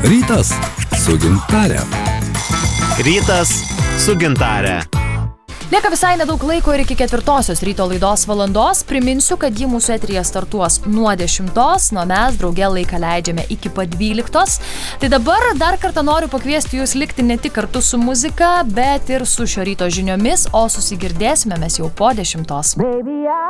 Rytas su gintare. Rytas su gintare. Lieka visai nedaug laiko ir iki 4 ryto laidos valandos. Priminsiu, kad ji mūsų eteryje startuos nuo 10, nuo mes drauge laiką leidžiame iki pat 12. Tai dabar dar kartą noriu pakviesti jūs likti ne tik kartu su muzika, bet ir su šio ryto žiniomis, o susigirdėsime mes jau po 10.